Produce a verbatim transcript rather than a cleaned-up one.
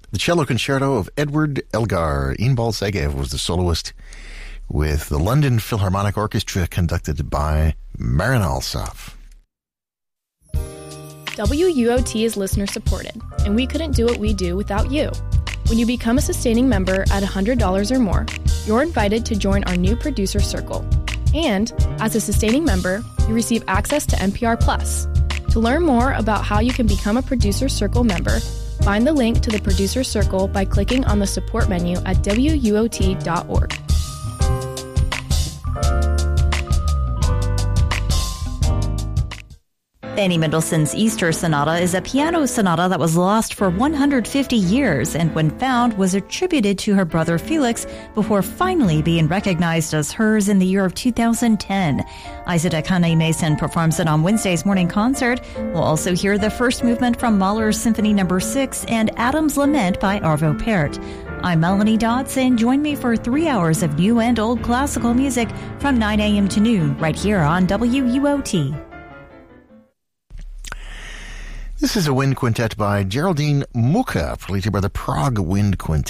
The cello concerto of Edward Elgar. Inbal Segev was the soloist, with the London Philharmonic Orchestra conducted by Marin Alsop. W U O T is listener supported, and we couldn't do what we do without you. When you become a sustaining member at one hundred dollars or more, you're invited to join our new producer circle. And as a sustaining member, you receive access to N P R Plus. To learn more about how you can become a producer circle member, find the link to the producer circle by clicking on the support menu at W U O T dot org. Fanny Mendelssohn's Easter Sonata is a piano sonata that was lost for one hundred fifty years and when found was attributed to her brother Felix before finally being recognized as hers in the year of two thousand ten. Isaac Honey Mason performs it on Wednesday's morning concert. We'll also hear the first movement from Mahler's Symphony Number six and Adam's Lament by Arvo Pärt. I'm Melanie Dodson. Join me for three hours of new and old classical music from nine a.m. to noon right here on W U O T. This is a wind quintet by Geraldine Mucha, played by the Prague Wind Quintet.